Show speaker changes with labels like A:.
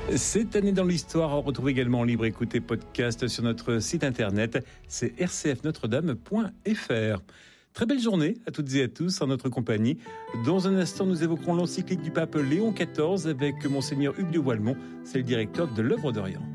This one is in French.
A: Cette année dans l'histoire, on retrouve également en libre écoute et podcast sur notre site internet, c'est rcfnotredame.fr. Très belle journée à toutes et à tous en notre compagnie. Dans un instant, nous évoquerons l'encyclique du pape Léon XIV avec Monseigneur Hugues de Walmont, c'est le directeur de l'Œuvre d'Orient.